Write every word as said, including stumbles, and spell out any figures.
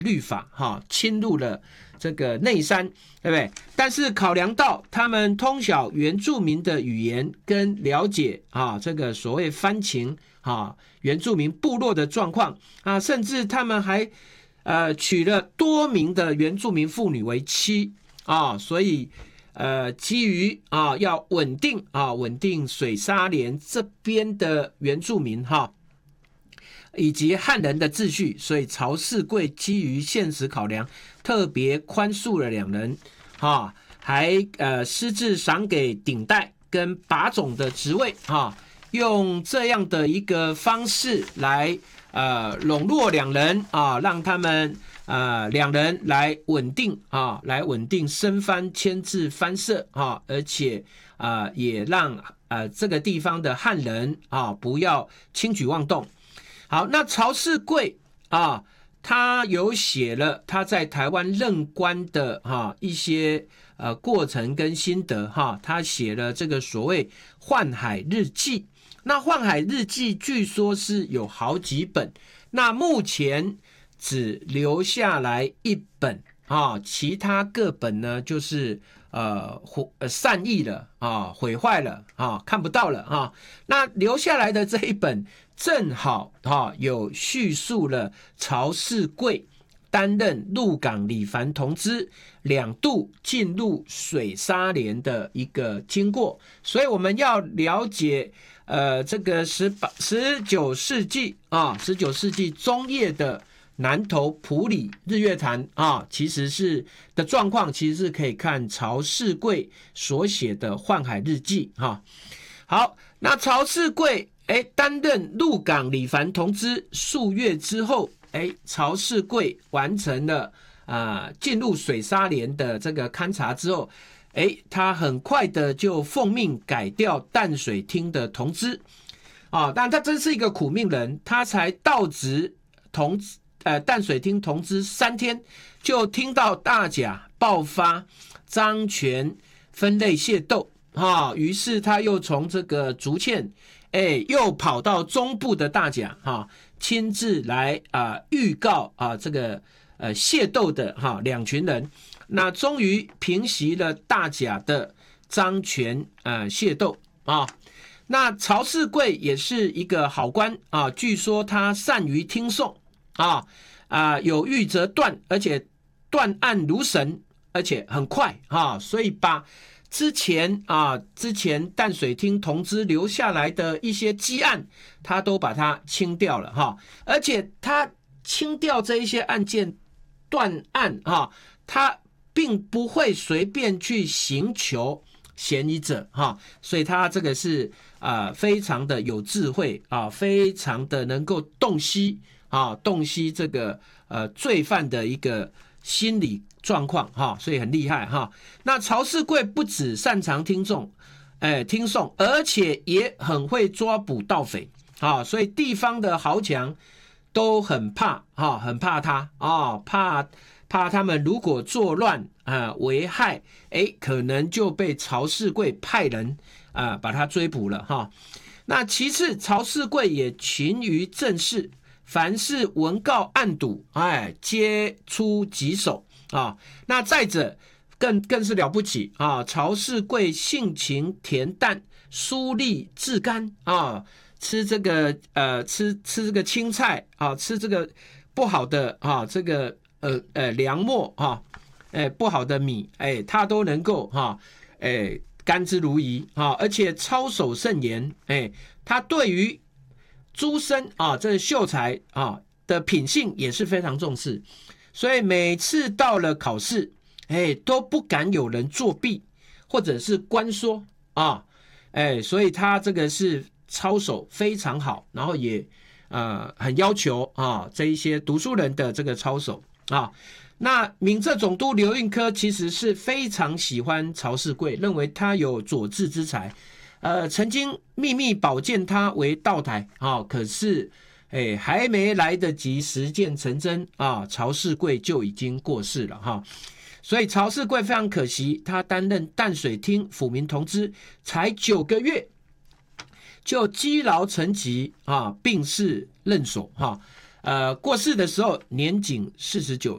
律法哈，侵入了这个内山，对不对？但是考量到他们通晓原住民的语言，跟了解啊这个所谓番情啊原住民部落的状况啊，甚至他们还呃娶了多名的原住民妇女为妻啊，所以呃基于啊要稳定啊稳定水沙连这边的原住民哈。以及汉人的秩序，所以曹世贵基于现实考量，特别宽恕了两人，哈，还呃私自赏给顶戴跟把总的职位，哈，用这样的一个方式来呃笼络两人啊，让他们呃两人来稳定啊，来稳定生番迁至番社啊，而且啊、呃、也让呃这个地方的汉人啊不要轻举妄动。好，那曹世贵啊，他有写了他在台湾任官的哈、啊、一些呃过程跟心得哈、啊，他写了这个所谓《幻海日记》。那《幻海日记》据说是有好几本，那目前只留下来一本啊，其他各本呢就是呃散佚了啊，毁坏了啊，看不到了啊。那留下来的这一本。正好哈有叙述了曹世贵担任鹿港李凡同知两度进入水沙连的一个经过，所以我们要了解呃这个十八十九世纪啊十九世纪中叶的南投埔里日月潭啊，其实是的状况，其实是可以看曹世贵所写的《幻海日记》哈。好，那曹世贵。哎，担任鹿港李凡同知数月之后，哎，曹世贵完成了啊、呃、进入水沙连的这个勘察之后，哎，他很快的就奉命改调淡水厅的同知啊，但他真是一个苦命人，他才到职同呃淡水厅同知三天，就听到大甲爆发漳泉分类械斗啊，于是他又从这个竹堑。哎，又跑到中部的大甲哈，亲自来啊、呃、预告啊这个呃械斗的哈两群人，那终于平息了大甲的漳泉呃械斗啊。那曹世贵也是一个好官啊，据说他善于听讼啊啊有预则断，而且断案如神，而且很快啊，所以把。之前啊，之前淡水厅同知留下来的一些积案，他都把它清掉了哈，而且他清掉这一些案件断案哈，他并不会随便去刑求嫌疑者哈，所以他这个是啊、呃、非常的有智慧啊，非常的能够洞悉啊洞悉这个呃罪犯的一个心理。状况哈，所以很厉害哈。那曹世贵不只擅长听众，哎，听讼，而且也很会抓捕盗匪啊，所以地方的豪强都很怕哈，很怕他啊，怕怕他们如果作乱啊，危害，哎，可能就被曹世贵派人啊把他追捕了哈。那其次，曹世贵也勤于政事，凡是文告案牍，哎，皆出棘手。啊，那再者更更是了不起啊！曹世贵性情恬淡，疏利自甘啊，吃这个呃吃吃这个青菜啊，吃这个不好的啊这个呃呃粮末啊，哎不好的米哎，他都能够哈哎甘之如饴啊，而且操守甚严哎，他对于诸生啊这秀才啊的品性也是非常重视。所以每次到了考试，哎，都不敢有人作弊或者是关说啊，哎，所以他这个是操守非常好，然后也呃很要求啊这一些读书人的这个操守啊。那闽浙总督刘运科其实是非常喜欢曹世贵，认为他有佐治之才，呃，曾经秘密保荐他为道台啊，可是。哎，还没来得及实践成真啊，曹世贵就已经过世了哈，所以曹世贵非常可惜，他担任淡水厅府民同知才九个月，就积劳成疾啊，病逝任所哈，呃，过世的时候年仅四十九